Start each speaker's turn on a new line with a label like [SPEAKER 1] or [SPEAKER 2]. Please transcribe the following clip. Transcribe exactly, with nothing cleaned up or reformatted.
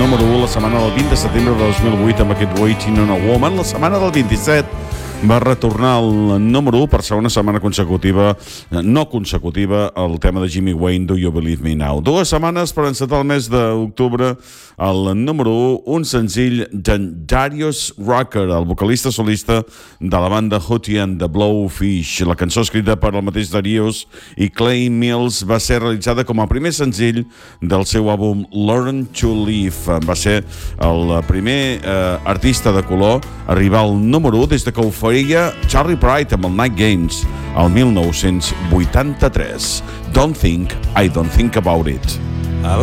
[SPEAKER 1] número u la setmana del vint de setembre de dos mil vuit amb aquest Waiting on a Woman. La setmana del vint-i-set va retornar al número u per segona setmana consecutiva, no consecutiva, el tema de Jimmy Wayne, Do You Believe Me Now. Dues setmanes per encetar el mes d'octubre al número u, un senzill d'en Darius Rucker, el vocalista solista de la banda Hootie and the Blowfish. La cançó escrita per el mateix Darius i Clay Mills va ser realitzada com a primer senzill del seu àlbum Learn to Live. Va ser el primer eh, artista de color a arribar al número u des de que ho faria Charlie Pride amb el Night Games al mil nou-cents vuitanta-tres. Don't think I don't think about it.